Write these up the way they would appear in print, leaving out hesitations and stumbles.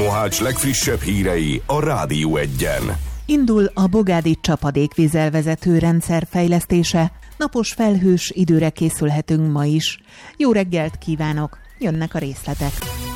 Mohács legfrissebb hírei a Rádió Egyen. Indul a bogádi csapadékvízelvezető rendszer fejlesztése. Napos felhős időre készülhetünk ma is. Jó reggelt kívánok! Jönnek a részletek.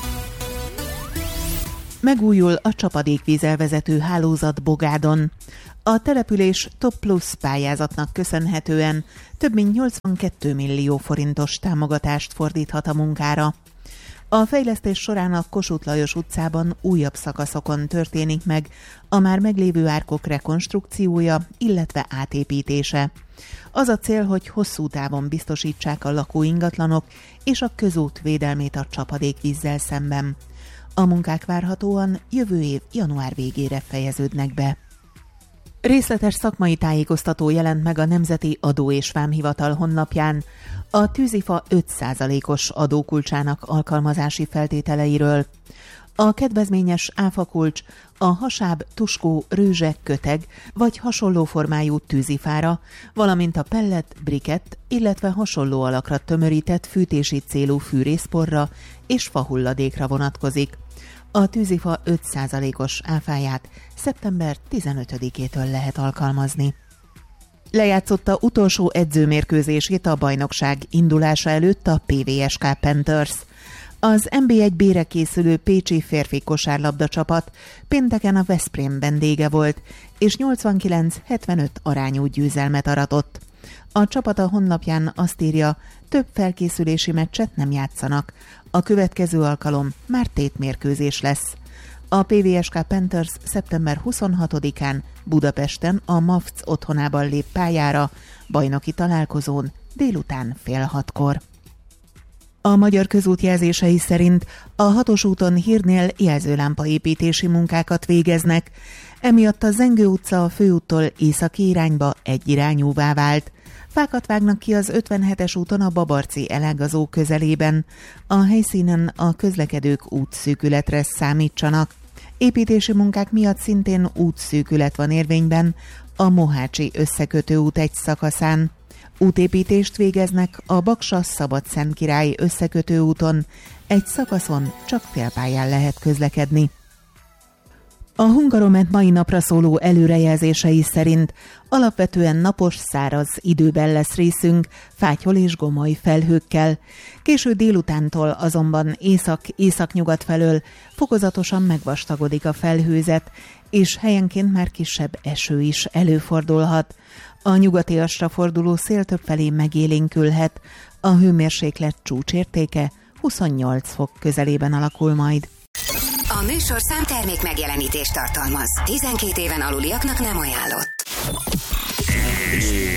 Megújul a csapadékvízelvezető hálózat Bogádon. A település Top Plus pályázatnak köszönhetően több mint 82 millió forintos támogatást fordíthat a munkára. A fejlesztés során a Kossuth Lajos utcában újabb szakaszokon történik meg a már meglévő árkok rekonstrukciója, illetve átépítése. Az a cél, hogy hosszú távon biztosítsák a lakóingatlanok és a közút védelmét a csapadékvízzel szemben. A munkák várhatóan jövő év január végére fejeződnek be. Részletes szakmai tájékoztató jelent meg a Nemzeti Adó- és Vámhivatal honlapján a tűzifa 5%-os adókulcsának alkalmazási feltételeiről. A kedvezményes áfakulcs a hasáb, tuskó, rőzse, köteg vagy hasonló formájú tűzifára, valamint a pellet, brikett, illetve hasonló alakra tömörített fűtési célú fűrészporra és fahulladékra vonatkozik. A tűzifa 5%-os áfáját szeptember 15-től lehet alkalmazni. Lejátszotta utolsó edzőmérkőzését a bajnokság indulása előtt a PVSK Panthers. Az NB1-B-re készülő pécsi férfi kosárlabda csapat pénteken a Veszprém vendége volt, és 89-75 arányú győzelmet aratott. A csapat a honlapján azt írja, több felkészülési meccset nem játszanak. A következő alkalom már tétmérkőzés lesz. A PVSK Panthers szeptember 26-án Budapesten a MAFC otthonában lép pályára, bajnoki találkozón délután 5:30. A Magyar Közút jelzései szerint a 6-os úton Hírnél jelzőlámpaépítési munkákat végeznek, emiatt a Zengő utca a főúttól északi irányba egyirányúvá vált. Fákat vágnak ki az 57-es úton a Babarci elágazó közelében. A helyszínen a közlekedők útszűkületre számítsanak. Építési munkák miatt szintén útszűkület van érvényben a Mohácsi összekötő út egy szakaszán. Útépítést végeznek a Baksa-Szabadszentkirály összekötő úton, egy szakaszon csak félpályán lehet közlekedni. A Hungaromet mai napra szóló előrejelzései szerint alapvetően napos, száraz időben lesz részünk, fátyol és gomoly felhőkkel. Késő délutántól azonban észak-északnyugat felől fokozatosan megvastagodik a felhőzet, és helyenként már kisebb eső is előfordulhat. A nyugatiasra forduló szél többfelé megélénkülhet, a hőmérséklet csúcsértéke 28 fok közelében alakul majd. A műsorszám termék megjelenítést tartalmaz. 12 éven aluliaknak nem ajánlott.